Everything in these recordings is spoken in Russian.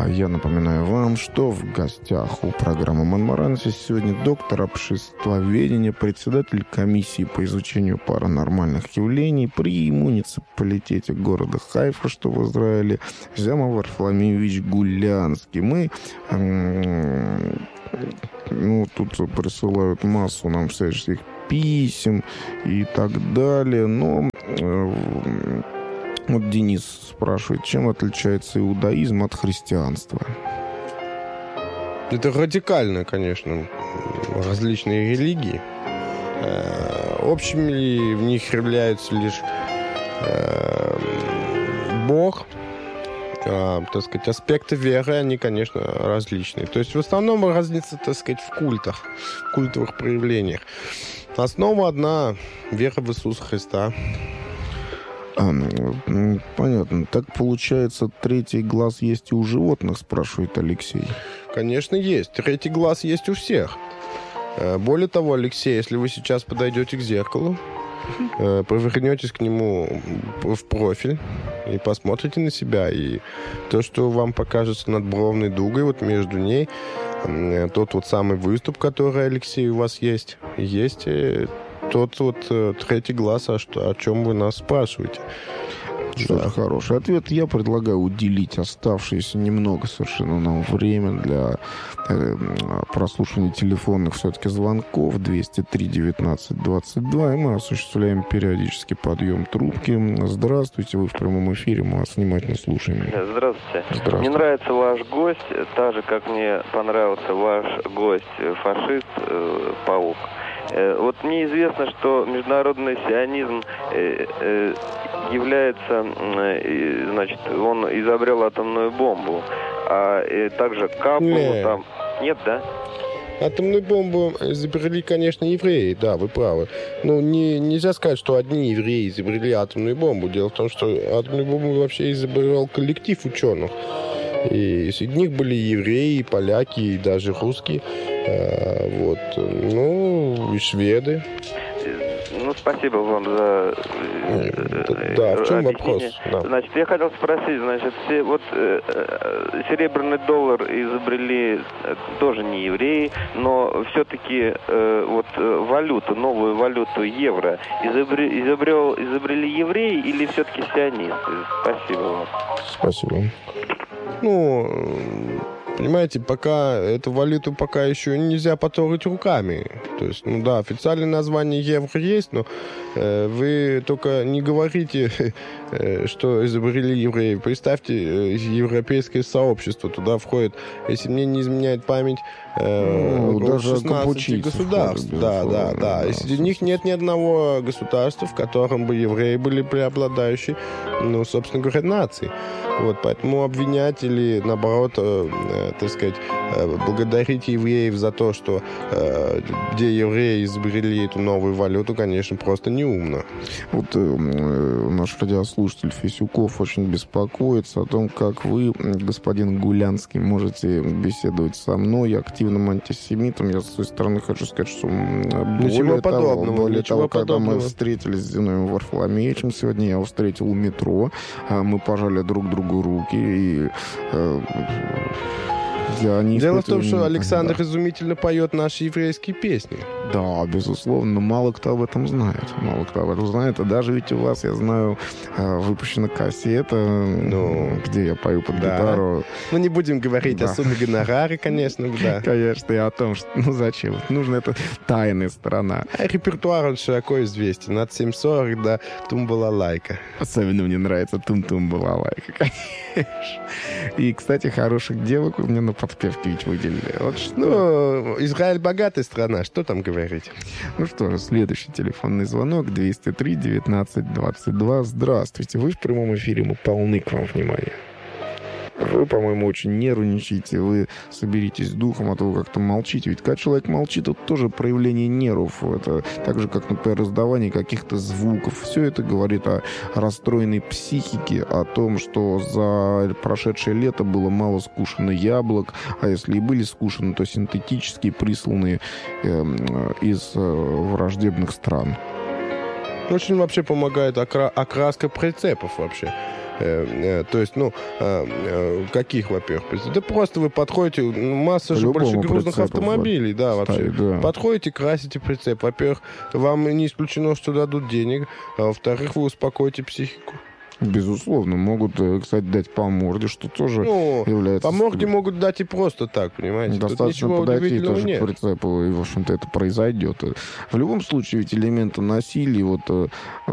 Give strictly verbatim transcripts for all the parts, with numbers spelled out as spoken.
Я напоминаю вам, что в гостях у программы «Монмаранцис» сегодня доктор обществоведения, председатель комиссии по изучению паранормальных явлений при муниципалитете города Хайфа, что в Израиле, Зяма Варфоломеевич Гулянский. Мы... Ну, тут присылают массу нам всяческих писем и так далее, но... Вот Денис спрашивает, чем отличается иудаизм от христианства? Это радикально, конечно, различные религии. Общими в них являются лишь Бог, так сказать, аспекты веры, они, конечно, различные. То есть в основном разница, так сказать, в культах, в культовых проявлениях. Основа одна – вера в Иисуса Христа. А, понятно. Так получается, третий глаз есть и у животных, спрашивает Алексей. Конечно, есть. Третий глаз есть у всех. Более того, Алексей, если вы сейчас подойдете к зеркалу, повернетесь к нему в профиль и посмотрите на себя, и то, что вам покажется надбровной дугой, вот между ней, тот вот самый выступ, который, Алексей, у вас есть, есть тот вот третий глаз, о, что, о чем вы нас спрашиваете. Что да. Хороший ответ. Я предлагаю уделить оставшееся немного совершенно нам время для э, прослушивания телефонных все-таки звонков двести три девятнадцать двадцать два, и мы осуществляем периодически подъем трубки. Здравствуйте, вы в прямом эфире, мы вас внимательно слушаем. Здравствуйте. Здравствуйте. Мне нравится ваш гость, так же, как мне понравился ваш гость, фашист, э, паук. Вот мне известно, что международный сионизм является, значит, он изобрел атомную бомбу, а также Капу там... Нет, да? Атомную бомбу изобрели, конечно, евреи, да, вы правы. Но не, нельзя сказать, что одни евреи изобрели атомную бомбу. Дело в том, что атомную бомбу вообще изобрел коллектив ученых. И среди них были евреи, поляки, и даже русские. Вот. Ну, и шведы. Ну, спасибо вам за да, в чем вопрос? Да. Значит, я хотел спросить, значит, все, вот э, серебряный доллар изобрели тоже не евреи, но все-таки э, вот валюту, новую валюту евро изобрел, изобрел, изобрели евреи или все-таки сионисты? Спасибо вам. Спасибо. Ну, понимаете, пока эту валюту пока еще нельзя потрогать руками. То есть, ну да, официальное название евро есть, но э, вы только не говорите, э, что изобрели евреи. Представьте, э, европейское сообщество, туда входит, если мне не изменяет память, э, ну, даже шестнадцать государств. Входит, да, да, да, да. И среди них нет ни одного государства, в котором бы евреи были преобладающей, ну, собственно говоря, нацией. Вот, поэтому обвинять или, наоборот, э, э, так сказать, э, благодарить евреев за то, что э, где евреи изобрели эту новую валюту, конечно, просто неумно. Вот э, наш радиослушатель Фисюков очень беспокоится о том, как вы, господин Гулянский, можете беседовать со мной, активным антисемитом. Я, с своей стороны, хочу сказать, что более того, более того, когда подобного. мы встретились с Зиновием Варфоломеевичем, сегодня я его встретил у метро, мы пожали друг другу руки, и э, я не Дело в том, что никогда. Александр изумительно поет наши еврейские песни. Да, безусловно, но мало кто об этом знает. Мало кто об этом знает. А даже ведь у вас, я знаю, выпущена кассета, ну, где я пою под да. гитару. Ну, не будем говорить да. о сумме гонорара, конечно, да. Конечно, и о том, что, ну, зачем? Нужно, это тайная сторона. А репертуар, он широко известен. От семь сорок до тум-балалайка. Особенно мне нравится тум-тум-балалайка, конечно. И, кстати, хороших девок у меня на подпевке ведь выделили. Вот что. Ну, Израиль богатая страна, что там говорить? Ну что же, следующий телефонный звонок двести три девятнадцать двадцать два. Здравствуйте, вы в прямом эфире, мы полны к вам внимания. Вы, по-моему, очень нервничаете, вы соберитесь с духом, а то вы как-то молчите. Ведь когда человек молчит, это тоже проявление нервов. Это так же, как, например, раздавание каких-то звуков. Все это говорит о расстроенной психике, о том, что за прошедшее лето было мало скушено яблок, а если и были скушены, то синтетические, присланные э, из э, враждебных стран. Очень вообще помогает окра- окраска прицепов вообще. Э, э, то есть, ну, э, э, каких, во-первых, прицепов? Да просто вы подходите, ну, масса же большегрузных автомобилей, да, вообще. Да. Подходите, красите прицеп. Во-первых, вам не исключено, что дадут денег, а во-вторых, вы успокоите психику. Безусловно, могут, кстати, дать по морде, что тоже ну, является... По морде могут дать и просто так, понимаете? Достаточно подойти тоже нет. к прицепу, и, в общем-то, это произойдет. В любом случае, ведь элементы насилия, вот,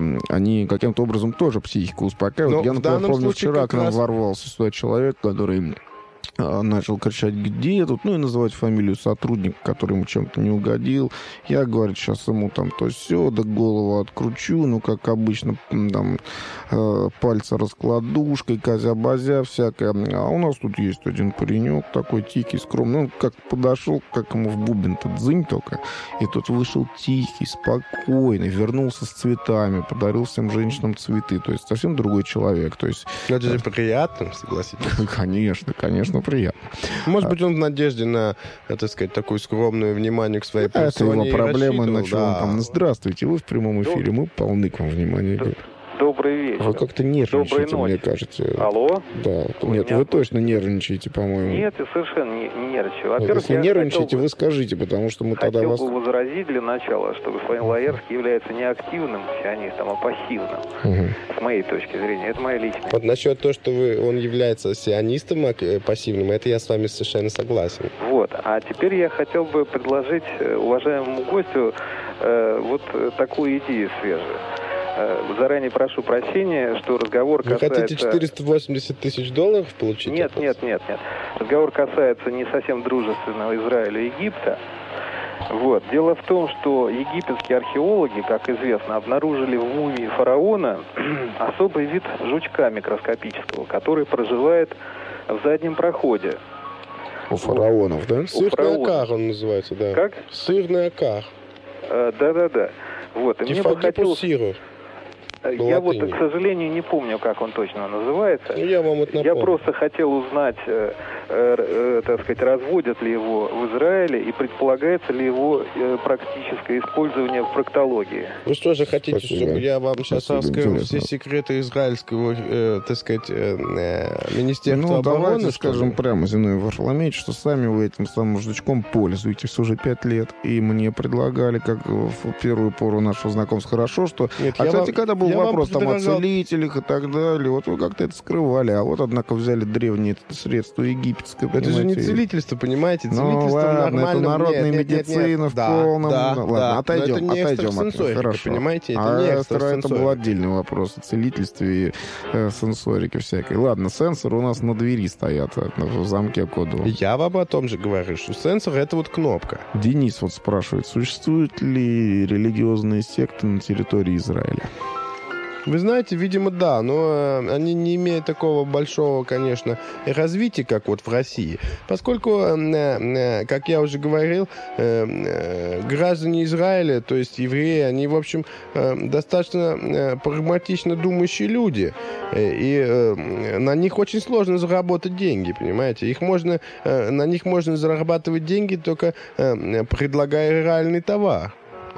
они каким-то образом тоже психику успокаивают. Но Я, например, помню, вчера к нам раз... ворвался сюда человек, который... начал кричать, где тут, ну и называть фамилию сотрудника, который ему чем-то не угодил. Я, говорю, сейчас ему там то все, да голову откручу, ну, как обычно, там, э, пальцы раскладушкой, козя-базя всякое. А у нас тут есть один паренек такой тихий, скромный. Он как подошел, как ему в бубен-то дзынь только, и тут вышел тихий, спокойный, вернулся с цветами, подарил всем женщинам цветы. То есть совсем другой человек. То есть... Это же приятно, согласитесь. Конечно, конечно. Приятно. Может быть, он в надежде на, так сказать, такое скромное внимание к своей персоне. Это его проблема, на чем да. там. Здравствуйте, вы в прямом эфире, мы полны к вам внимания. Добрый вечер. Вы как-то нервничаете, мне кажется. Алло? Да. Вы Нет, вы точно нервничаете, по-моему. Нет, я совершенно не, не нервничаю. Во-первых, если нервничаете, вы скажите, потому что мы тогда вас... Хотел бы возразить для начала, что господин Лаерский является не активным сионистом, а пассивным. Угу. С моей точки зрения. Это моя личная. Вот насчет того, что вы, он является сионистом пассивным, это я с вами совершенно согласен. Вот. А теперь я хотел бы предложить уважаемому гостю э, вот такую идею свежую. Заранее прошу прощения, что разговор касается... Вы хотите четыреста восемьдесят тысяч долларов получить? Нет, нет, нет, нет. Разговор касается не совсем дружественного Израиля и Египта. Вот. Дело в том, что египетские археологи, как известно, обнаружили в мумии фараона особый вид жучка микроскопического, который проживает в заднем проходе. У фараонов, да? Сырный акар он называется, да. Как? Сырный акар. А, да-да-да. Вот. И мне бы хотелось... сиру. Я вот, к сожалению, не помню, как он точно называется. Ну, я вам это напомню. Я просто хотел узнать, э, э, так сказать, разводят ли его в Израиле и предполагается ли его э, практическое использование в проктологии. Вы что же хотите, Спасибо. чтобы я вам сейчас Спасибо, раскрыл интересно. все секреты израильского, э, так сказать, э, э, Министерства ну, обороны? давайте скажем прямо, Зиновий Варфоломеевич, что сами вы этим самым жучком пользуетесь уже пять лет. И мне предлагали, как в первую пору нашего знакомства, хорошо, что... Нет, а, я кстати, вам, когда был вопрос там о предлагал... целителях и так далее, вот вы как-то это скрывали, а вот, однако, взяли древние средства египетское. Это же не целительство, понимаете? Ну, ладно, это народная нет, медицина нет, нет. в да, полном... Да, ладно, да. отойдем, это не отойдем от этого, хорошо. Понимаете? Это а не это был отдельный вопрос о целительстве и э, сенсорике всякой. Ладно, сенсоры у нас на двери стоят, в замке кодовом. Я вам о том же говорю, что сенсор — это вот кнопка. Денис вот спрашивает, существуют ли религиозные секты на территории Израиля? Вы знаете, видимо, да, но э, они не имеют такого большого, конечно, развития, как вот в России. Поскольку, э, э, как я уже говорил, э, э, граждане Израиля, то есть евреи, они, в общем, э, достаточно э, прагматично думающие люди. Э, и э, на них очень сложно заработать деньги, понимаете? Их можно, э, на них можно зарабатывать деньги, только э, предлагая реальный товар.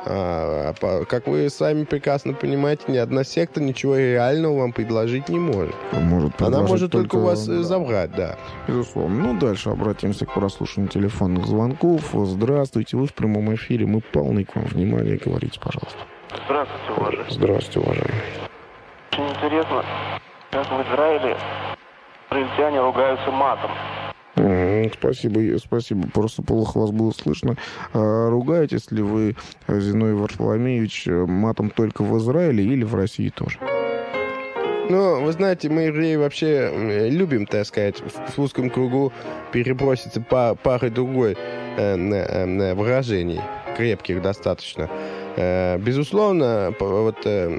А, как вы сами прекрасно понимаете, ни одна секта ничего реального вам предложить не может. может Она может только, только у вас да. забрать, да. Безусловно. Ну, дальше обратимся к прослушиванию телефонных звонков. Здравствуйте, вы в прямом эфире. Мы полны к вам внимания. Говорите, пожалуйста. Здравствуйте, уважаемый. Здравствуйте, уважаемый. Очень интересно, как в Израиле израильтяне ругаются матом. Спасибо, спасибо. Просто плохо вас было слышно. А, ругаетесь ли вы, Зиновий Варфоломеевич, матом только в Израиле или в России тоже? Ну, вы знаете, мы, евреи, вообще любим, так сказать, в узком кругу переброситься по парой другой э, э, выражений, крепких достаточно. Э, безусловно, вот,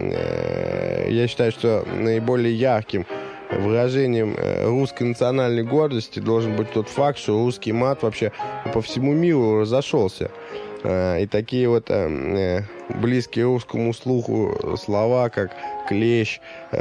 э, я считаю, что наиболее ярким выражением русской национальной гордости должен быть тот факт, что русский мат вообще по всему миру разошелся. И такие вот близкие русскому слуху слова, как клещ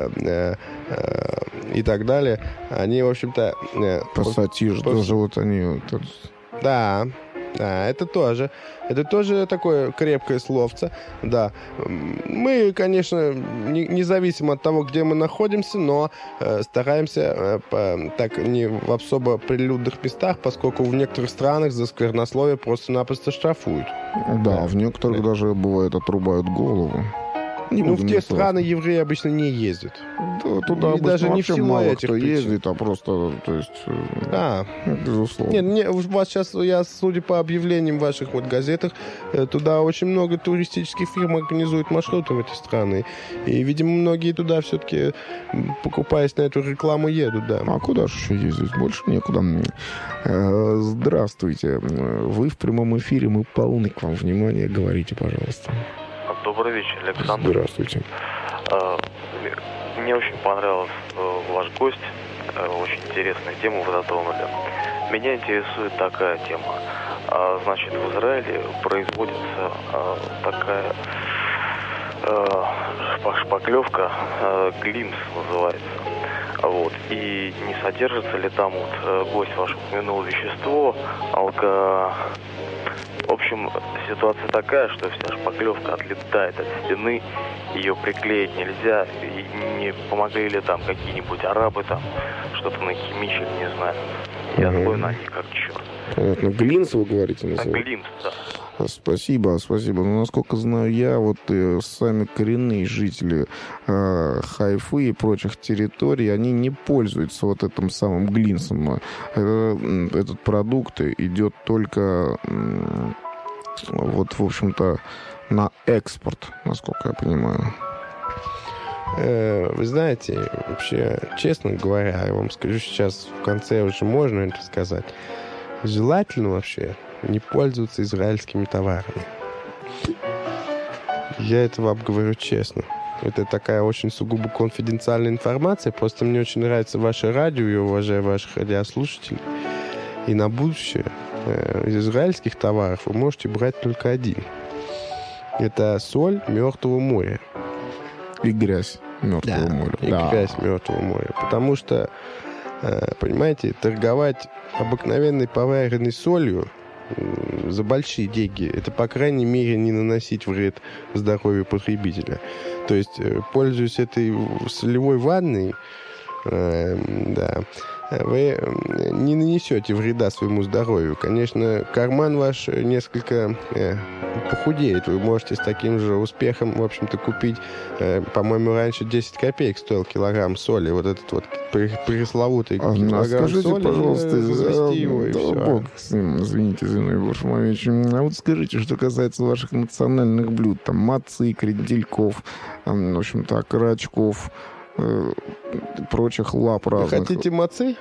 и так далее, они, в общем-то... Пассатижи, по... тоже вот они... Вот... Да, Да, это тоже. Это тоже такое крепкое словце. Да. Мы, конечно, не, независимо от того, где мы находимся, но э, стараемся э, по, так не в особо прилюдных местах, поскольку в некоторых странах за сквернословие просто-напросто штрафуют. Да, да. В некоторых да. даже, бывает, отрубают голову. Не ну, в те страны евреи обычно не ездят. Да, туда и даже не в силу мало этих кто причин. ездит, а просто, то есть, а. безусловно. Нет, не, у вас сейчас, я, судя по объявлениям в ваших вот газетах, туда очень много туристических фирм организуют маршруты в эти страны. И, видимо, многие туда все-таки, покупаясь на эту рекламу, едут, да. А куда же еще ездить? Больше некуда. Здравствуйте. Вы в прямом эфире, мы полны к вам внимания. Говорите, пожалуйста. Добрый вечер, Александр. Здравствуйте. Мне очень понравился ваш гость. Очень интересную тему вы затронули. Меня интересует такая тема. Значит, в Израиле производится такая шпаклевка, глимс называется. Вот. И не содержится ли там, вот, гость ваш упомянул, вещество, алко... В общем, ситуация такая, что вся шпаклевка отлетает от стены, ее приклеить нельзя, и не помогли ли там какие-нибудь арабы там, что-то нахимичили, не знаю. Я угу. злой на них как черт. Понятно. Глинс, вы говорите, называется? Глинс, да. Спасибо, спасибо. Но, насколько знаю я, вот э, сами коренные жители э, Хайфы и прочих территорий, они не пользуются вот этим самым глинсом. Это, этот продукт идет только э, вот, в общем-то, на экспорт, насколько я понимаю. Э, вы знаете, вообще, честно говоря, я вам скажу сейчас, в конце уже можно это сказать, желательно вообще не пользоваться израильскими товарами. Я это вам говорю честно. Это такая очень сугубо конфиденциальная информация. Просто мне очень нравится ваше радио, я уважаю ваших радиослушателей. И на будущее э, из израильских товаров вы можете брать только один. Это соль Мертвого моря. И грязь Мертвого да, моря. И да. грязь Мертвого моря. Потому что, э, понимаете, торговать обыкновенной поваренной солью за большие деньги, это, по крайней мере, не наносить вред здоровью потребителя. То есть, пользуясь этой солевой ванной, э, да, вы не нанесете вреда своему здоровью. Конечно, карман ваш несколько э, похудеет. Вы можете с таким же успехом, в общем-то, купить, э, по-моему, раньше десять копеек стоил килограмм соли. Вот этот вот пресловутый а, килограмм скажите, соли. Пожалуйста, завести его, да, и все. Бог с ним, извините, Зиновий Буршмович. А вот скажите, что касается ваших национальных блюд, там, мацы, крендельков, в общем-то, окорочков, прочих лап разных. Вы хотите мацы?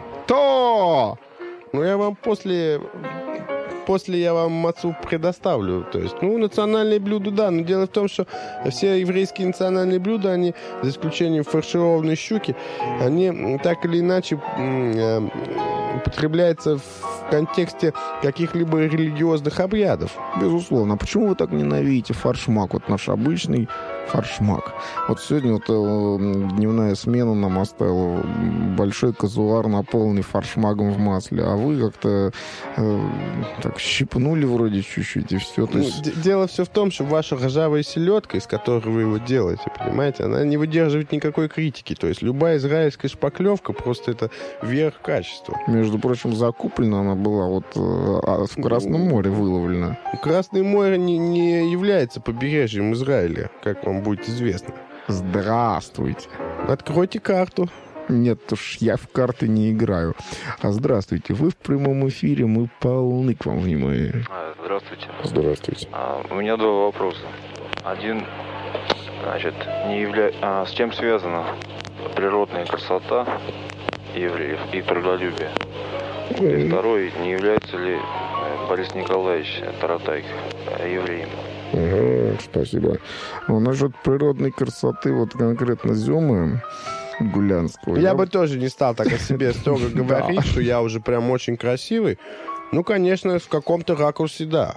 То! Ну, я вам после... После я вам мацу предоставлю. То есть, ну, национальные блюда, да. Но дело в том, что все еврейские национальные блюда, они, за исключением фаршированной щуки, они так или иначе употребляются в контексте каких-либо религиозных обрядов. Безусловно. А почему вы так ненавидите фаршмак? Вот наш обычный фаршмак. Вот сегодня вот э, дневная смена нам оставила большой казуар, наполненный фаршмаком в масле. А вы как-то э, так щипнули вроде чуть-чуть, и все. То есть... ну, дело все в том, что ваша ржавая селедка, из которой вы его делаете, понимаете, она не выдерживает никакой критики. То есть любая израильская шпаклевка просто это верх качества. Между прочим, закуплена она была вот э, в Красном море выловлена. Красное море не, не является побережьем Израиля, как вам будет известно. Здравствуйте. Откройте карту. Нет уж, я в карты не играю. А здравствуйте, вы в прямом эфире, мы полны к вам внимания. Здравствуйте. Здравствуйте. А, у меня два вопроса. Один, значит, не явля... а, с чем связана природная красота евреев и трудолюбие? Mm-hmm. И второй, не является ли Борис Николаевич Таратай евреем? Угу, спасибо. Ну, насчет природной красоты, вот конкретно Зёмы Гулянского. Я, я бы тоже не стал так о себе строго говорить, что я уже прям очень красивый. Ну, конечно, в каком-то ракурсе, да.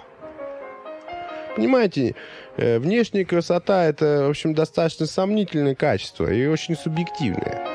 Понимаете, внешняя красота — это, в общем, достаточно сомнительное качество и очень субъективное.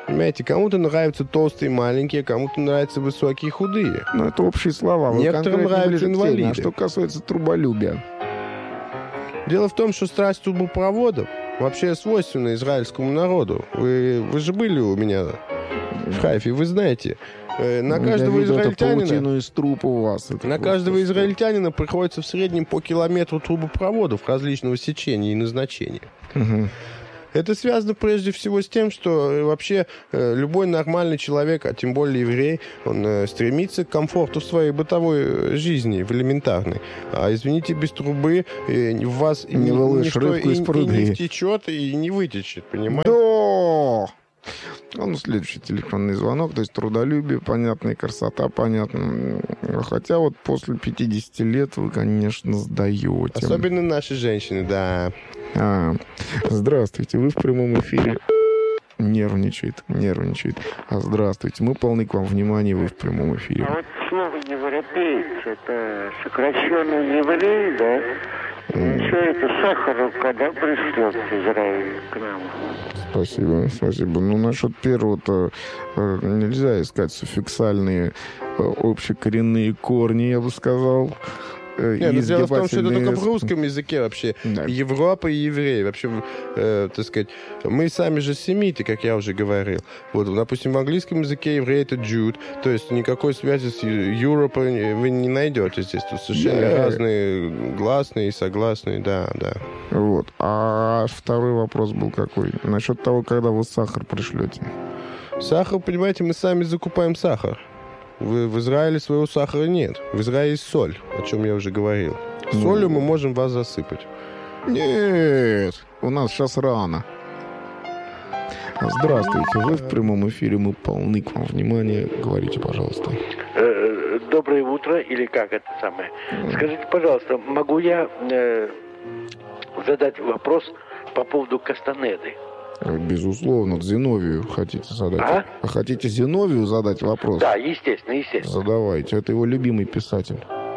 Понимаете, кому-то нравятся толстые, маленькие, кому-то нравятся высокие, худые. Ну, это общие слова. Вы Некоторым конкретно нравятся ближе к теме. инвалиды. А что касается труболюбия? Дело в том, что страсть трубопроводов вообще свойственна израильскому народу. Вы, вы же были у меня в Хайфе, вы знаете. э, На каждого Я видел эту израильтянина... паутину из трупа у вас. Это На просто каждого что? израильтянина приходится в среднем по километру трубопроводов различного сечения и назначения. Мгм. Это связано прежде всего с тем, что э, вообще э, любой нормальный человек, а тем более еврей, он э, стремится к комфорту в своей бытовой э, жизни, в элементарной. А извините, без трубы э, в вас Не ни- вылышь ничто рыбку и, из и пруды. не втечет, и не вытечет, понимаете? Да! Ну, следующий телефонный звонок, то есть трудолюбие, понятно, и красота, понятно. Хотя вот после пятидесяти лет вы, конечно, сдаете. Особенно наши женщины, да. А, здравствуйте, вы в прямом эфире. Нервничает, нервничает. А здравствуйте, мы полны к вам внимания, вы в прямом эфире. А вот слово европеец, это сокращенно еврей, да? Еще это Сахаров, когда пришлет в Израиль к нам? Спасибо, спасибо. Ну, насчет первого-то э, нельзя искать суффиксальные э, общекоренные корни, я бы сказал. Э, Нет, ну, дело в том, что это изгибательные- только в русском языке вообще. Да. Европа и евреи. Вообще, э, так сказать, мы сами же семиты, как я уже говорил. Вот, допустим, в английском языке еврей — это Jude. То есть никакой связи с Европой вы не найдете здесь. Тут совершенно Да. разные гласные и согласные, да, да. Вот. А второй вопрос был какой? Насчет того, когда вы сахар пришлете. Сахар, понимаете, мы сами закупаем сахар. В, в Израиле своего сахара нет. В Израиле есть соль, о чем я уже говорил. Солью мы можем вас засыпать. Нет, у нас сейчас рано. Здравствуйте, вы в прямом эфире, мы полны к вам внимания. Говорите, пожалуйста. Э, Доброе утро, или как это самое? Скажите, пожалуйста, могу я э, задать вопрос по поводу Кастанеды? Безусловно, Зиновию хотите задать. А? А хотите Зиновию задать вопрос? Да, естественно, естественно. Задавайте. Это его любимый писатель.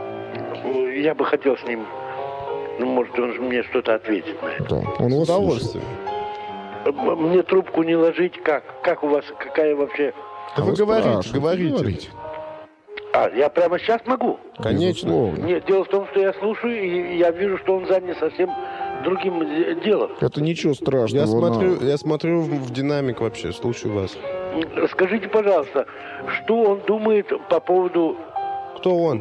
Я бы хотел с ним, ну, может, он же мне что-то ответит на это. Да. Он С вас удовольствием. М- Мне трубку не ложить, как? Как у вас, какая вообще... Да вы слушает. говорите, Спрашивайте, говорите. говорите. А, я прямо сейчас могу? Конечно. Безусловно. Нет, дело в том, что я слушаю, и я вижу, что он занят совсем другим де- делом. Это ничего Я страшного. смотрю, на- я смотрю в, в динамик вообще, слушаю вас. М, Скажите, пожалуйста, что он думает по поводу... Кто он?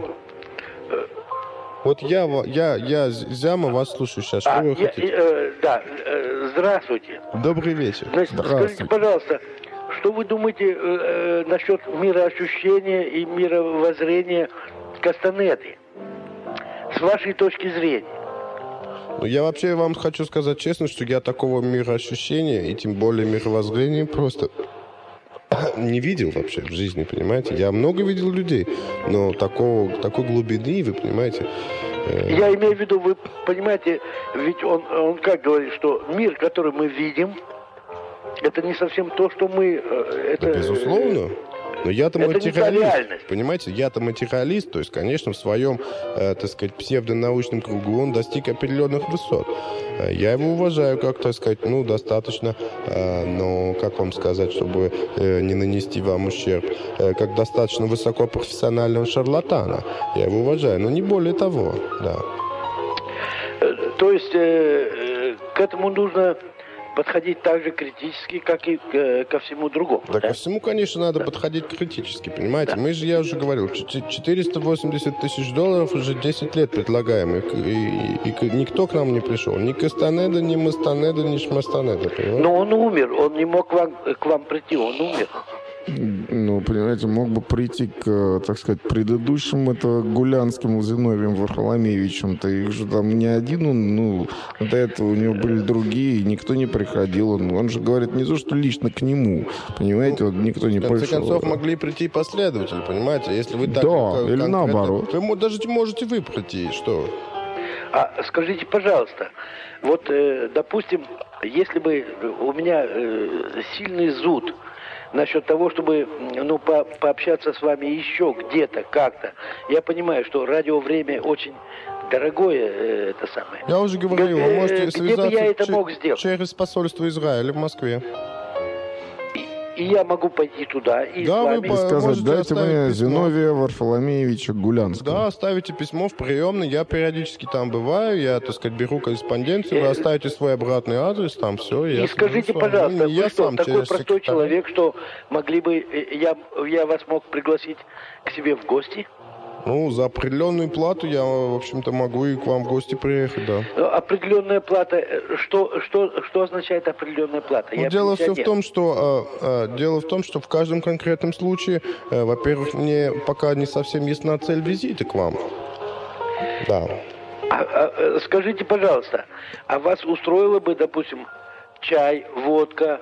Вот я, ва- я, я, Зяма, вас слушаю сейчас. Что А, вы я- хотите? э, да, э, здравствуйте. Добрый вечер. Значит, Здравствуйте. скажите, пожалуйста, что вы думаете э, э, насчет мироощущения и мировоззрения Кастанеды? С вашей точки зрения. Ну, я вообще вам хочу сказать честно, что я такого мироощущения и тем более мировоззрения просто не видел вообще в жизни, понимаете? Я много видел людей, но такого, такой глубины, вы понимаете? э, Я имею в виду, вы понимаете, ведь он, он как говорит, что мир, который мы видим, это не совсем то, что мы... э, Да, это, безусловно. Но я-то это не та материалист, реальность. понимаете, я-то материалист, то есть, конечно, в своем, э, так сказать, псевдонаучном кругу он достиг определенных высот. Э, Я его уважаю, как, так сказать, ну, достаточно, э, но, как вам сказать, чтобы э, не нанести вам ущерб, э, как достаточно высокопрофессионального шарлатана. Я его уважаю, но не более того, да. э, То есть э, э, к этому нужно подходить так же критически, как и к, э, ко всему другому. Да, да? ко всему, конечно, надо подходить критически, понимаете? Мы же, я уже говорил, ч- четыреста восемьдесят тысяч долларов уже десять лет предлагаем, и, и- и- и никто к нам не пришел. Ни Кастанеда, ни Мастанеда, ни Шмастанеда, понимаете? Но он умер, он не мог к вам, к вам прийти, он умер. Ну, понимаете, мог бы прийти к, э, так сказать, предыдущим, это Гулянским Зиновием Варфоломеевичем-то. Их же там не один, он, ну, до этого у него были другие, и никто не приходил. Он, он же говорит не то, что лично к нему, понимаете, вот никто не В конце пришел. концов, могли прийти последователи, понимаете? Если вы так... Да, э, или конкретно- наоборот. Вы мо- даже можете вы прийти, что? А скажите, пожалуйста, вот, э, допустим, если бы у меня э, сильный зуд насчет того, чтобы, ну, по- пообщаться с вами еще где-то, как-то. Я понимаю, что радиовремя очень дорогое, э, это самое. Я уже говорил, вы Где- можете где бы связаться я это че- мог сделать? через посольство Израиля в Москве. и я могу пойти туда и Да, с вы вами... по- Сказать, можете дайте мне оставить письмо. Зиновия Варфоломеевича Гулянского. Да, оставите письмо в приемной. Я периодически там бываю, я, так сказать, беру корреспонденцию. Вы Э, оставите свой обратный адрес, там все. И скажите, пожалуйста, вы что, такой простой человек, что могли бы, э, я, я вас мог пригласить к себе в гости? Ну, за определенную плату я, в общем-то, могу и к вам в гости приехать, да. Э, Определенная плата, э, что, что, что означает определенная плата? Ну, Я дело все в пенсионер. том, что э, э, дело в том, что в каждом конкретном случае, э, во-первых, мне пока не совсем ясна цель визита к вам. Да. А, а, э, скажите, пожалуйста, а вас устроило бы, допустим, чай, водка,